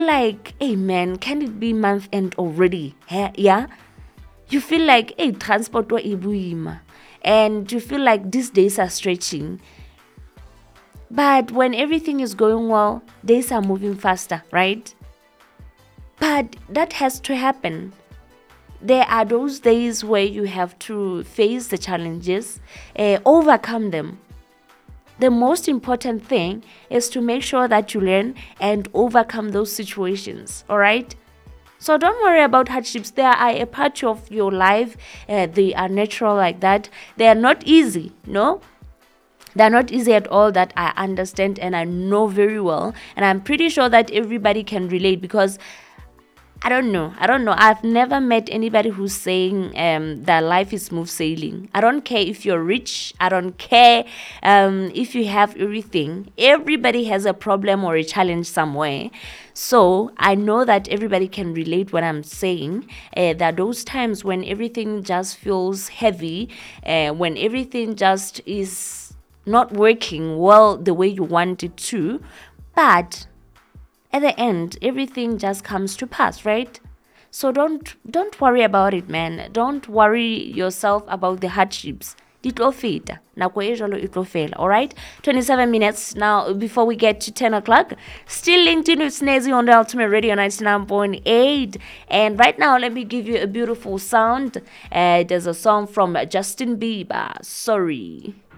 like, hey man, can it be month end already? Yeah. You feel like, hey, transport wa ibuima. And you feel like these days are stretching. But when everything is going well, days are moving faster, right? But that has to happen. There are those days where you have to face the challenges, overcome them. The most important thing is to make sure that you learn and overcome those situations, all right? So don't worry about hardships. They are a part of your life. They are natural like that. They are not easy, no? They're not easy at all, that I understand and I know very well. And I'm pretty sure that everybody can relate, because I don't know. I've never met anybody who's saying that life is smooth sailing. I don't care if you're rich. I don't care if you have everything. Everybody has a problem or a challenge somewhere. So I know that everybody can relate when I'm saying that those times when everything just feels heavy, when everything just is not working well the way you want it to, but at the end everything just comes to pass, right? So don't worry about it, man. Don't worry yourself about the hardships. It will fade. Nako e jwalo e tlo fela, alright? 27 minutes now before we get to 10 o'clock. Still linked in with Snazzy on the Ultimate Radio 99.8. And right now, let me give you a beautiful sound. There's a song from Justin Bieber. Sorry.